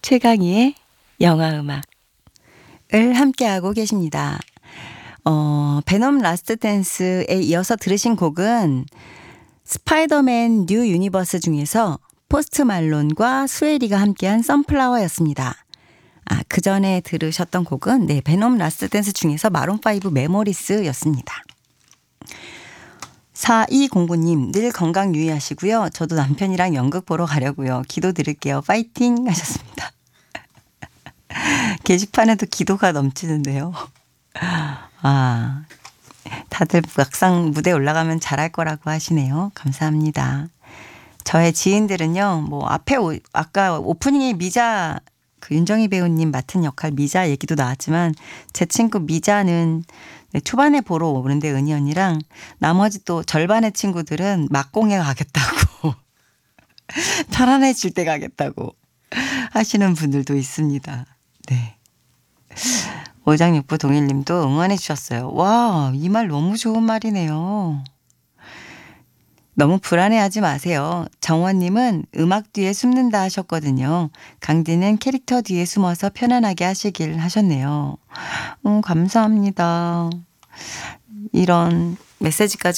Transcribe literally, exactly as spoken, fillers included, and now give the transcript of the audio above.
최강희의 영화음악을 함께하고 계십니다. 어, 베놈 라스트 댄스에 이어서 들으신 곡은 스파이더맨 뉴 유니버스 중에서 포스트 말론과 스웨리가 함께한 선플라워였습니다. 아, 그 전에 들으셨던 곡은 네, 베놈 라스트 댄스 중에서 마룬파이브 메모리스였습니다. 사이공구 님, 늘 건강 유의하시고요. 저도 남편이랑 연극 보러 가려고요. 기도 드릴게요. 파이팅 하셨습니다. 게시판에도 기도가 넘치는데요. 아, 다들 막상 무대에 올라가면 잘할 거라고 하시네요. 감사합니다. 저의 지인들은요, 뭐 앞에 오, 아까 오프닝에 미자 그 윤정희 배우님 맡은 역할 미자 얘기도 나왔지만 제 친구 미자는 초반에 보러 오는데 은희 언니랑 나머지 또 절반의 친구들은 막공에 가겠다고 편안해질 때 가겠다고 하시는 분들도 있습니다. 네. 오장육부 동일님도 응원해 주셨어요. 와, 이 말 너무 좋은 말이네요. 너무 불안해하지 마세요. 정원님은 음악 뒤에 숨는다 하셨거든요. 강디는 캐릭터 뒤에 숨어서 편안하게 하시길 하셨네요. 음, 감사합니다. 이런 메시지까지